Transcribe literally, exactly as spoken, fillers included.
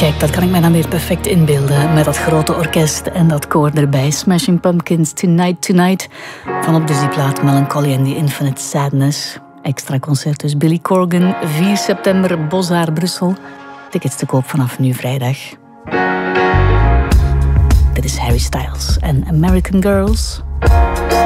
Kijk, dat kan ik mij dan weer perfect inbeelden. Met dat grote orkest en dat koor erbij. Smashing Pumpkins, Tonight Tonight. Van op dus die plaat Melancholy and the Infinite Sadness. Extra concert dus Billy Corgan. vier september, Boshaar, Brussel. Tickets te koop vanaf nu vrijdag. Dit is Harry Styles en American Girls.